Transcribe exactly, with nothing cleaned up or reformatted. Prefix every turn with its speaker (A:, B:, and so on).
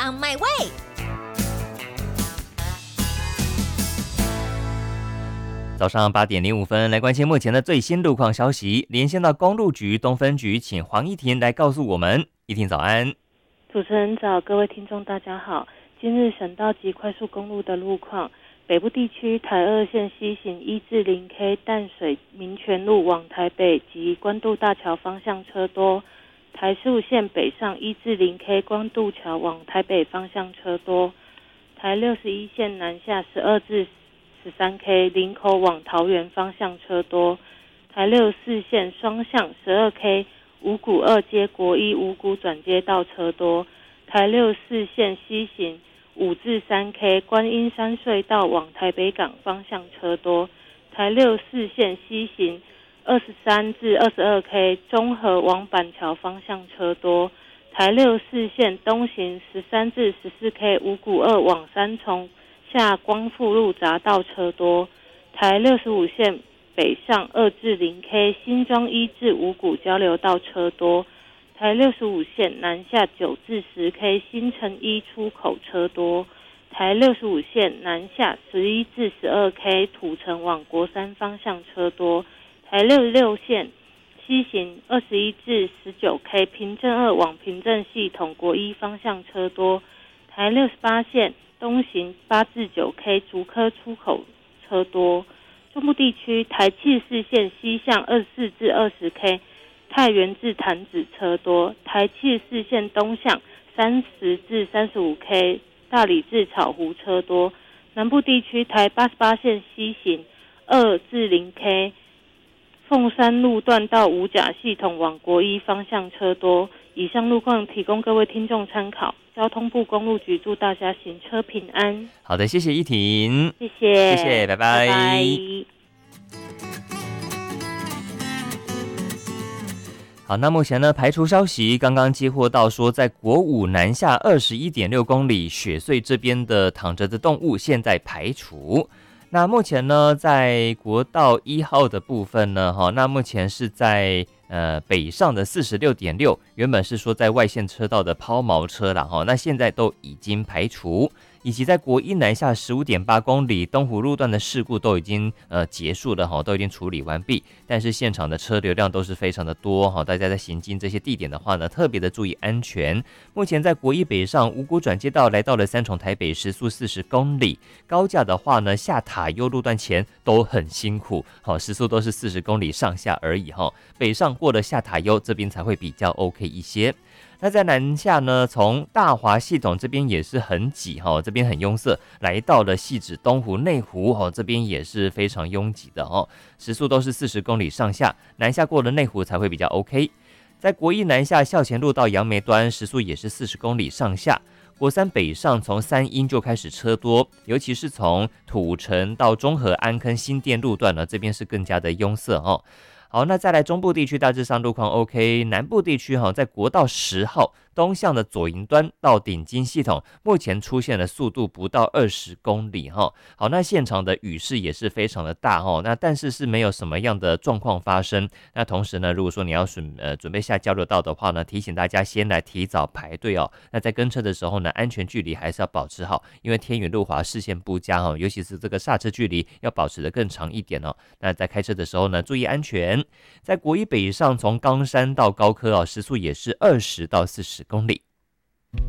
A: On my way。
B: 早上八点零五分，来关心目前的最新路况消息。连线到公路局东分局，请黄依婷来告诉我们。依婷早安。
C: 主持人早，各位听众大家好。今日省道及快速公路的路况，北部地区台二线西行一至零 K 淡水民权路往台北及关渡大桥方向车多，台十五线北上一至零 K 关渡桥往台北方向车多，台六十一线南下十二至十三 K 林口往桃园方向车多，台六十四线双向十二 K 五股二街国一五股转接道车多，台六十四线西行五至三 K 观音山隧道往台北港方向车多，台六十四线西行二十三至二十二 K 中和往板桥方向车多，台六十四线东行十三至十四 K 五股二往三重下光复路匝道车多，台六十五线北上二至零 K 新庄一至五股交流道车多，台六十五线南下九至十 K 新城一出口车多，台六十五线南下十一至十二 K 土城往国山方向车多，台六十六线西行二十一至十九 K 平镇二往平镇系统国一方向车多，台六十八线东行八至九 K 竹科出口车多，中部地区台七十四线西向二十四至二十 K 太原至潭子车多，台七十四线东向三十至三十五 K 大理至草湖车多，南部地区台八十八线西行二至零 K 凤山路段到五甲系统往国一方向车多。以上路况提供各位听众参考，交通部公路局祝大家行车平安。
B: 好的，谢谢依婷，
C: 谢谢，
B: 谢谢，拜拜。
C: 拜拜。
B: 好，那目前呢，排除消息刚刚接获到说，在国五南下二十一点六公里雪隧这边的躺着的动物现在排除。那目前呢，在国道一号的部分呢，哈，那目前是在呃北上的四十六点六，原本是说在外线车道的抛锚车啦，哈，那现在都已经排除。以及在国一南下十五点八公里东湖路段的事故都已经呃结束了哈，都已经处理完毕，但是现场的车流量都是非常的多哈，大家在行经这些地点的话呢，特别的注意安全。目前在国一北上五股转接道来到了三重台北时速四十公里，高架的话呢，下塔悠路段前都很辛苦，好，时速都是四十公里上下而已哈，北上过了下塔悠这边才会比较 OK 一些。那在南下呢，从大华系统这边也是很挤哈，这边很拥塞，来到了汐止东湖内湖哈，这边也是非常拥挤的哈，时速都是四十公里上下，南下过了内湖才会比较 OK。在国一南下校前路到杨梅端，时速也是四十公里上下。国三北上从三鶯就开始车多，尤其是从土城到中和安坑新店路段呢，这边是更加的拥塞哦。好，那再来中部地区大致上路况 OK， 南部地区哈，在国道十号东向的左营端到顶金系统，目前出现了速度不到二十公里哈。好，那现场的雨势也是非常的大哈，那但是是没有什么样的状况发生。那同时呢，如果说你要准呃准备下交流道的话呢，提醒大家先来提早排队哦。那在跟车的时候呢，安全距离还是要保持好，因为天雨路滑，视线不佳哦，尤其是这个刹车距离要保持得更长一点哦。那在开车的时候呢，注意安全。在国一北上从冈山到高科哦，时速也是二十到四十公里。